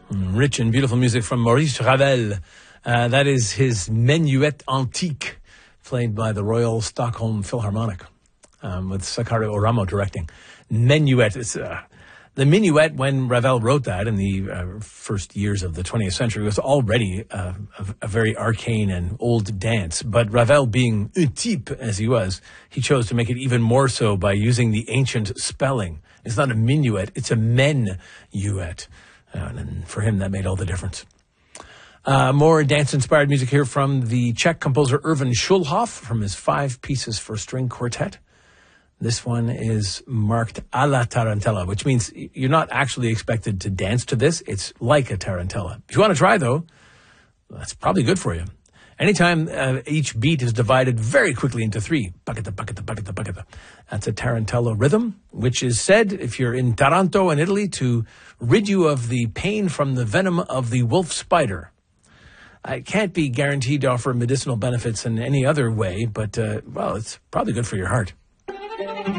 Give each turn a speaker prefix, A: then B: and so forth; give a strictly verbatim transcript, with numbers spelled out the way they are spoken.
A: Rich and beautiful music from Maurice Ravel. Uh, that is his Menuet Antique, played by the Royal Stockholm Philharmonic, um, with Sakari Oramo directing. Menuet. It's, uh, the minuet, when Ravel wrote that in the uh, first years of the twentieth century, was already uh, a, a very arcane and old dance. But Ravel, being un type as he was, he chose to make it even more so by using the ancient spelling. It's not a minuet, it's a menuet. Uh, and for him, that made all the difference. Uh, more dance-inspired music here from the Czech composer Erwin Schulhoff from his Five Pieces for String Quartet. This one is marked a la tarantella, which means you're not actually expected to dance to this. It's like a tarantella. If you want to try, though, that's probably good for you. Anytime uh, each beat is divided very quickly into three, bucketa, bucketa, bucketa, bucketa. That's a tarantella rhythm, which is said, if you're in Taranto in Italy, to rid you of the pain from the venom of the wolf spider. It can't be guaranteed to offer medicinal benefits in any other way, but, uh, well, it's probably good for your heart.